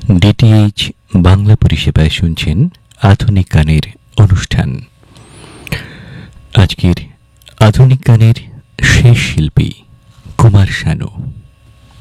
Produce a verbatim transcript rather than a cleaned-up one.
DTH Bangla পরিষেবায় শুনছেন আধুনিক গানের অনুষ্ঠান। আজকের আধুনিক গানের শেষ শিল্পী কুমার শানু।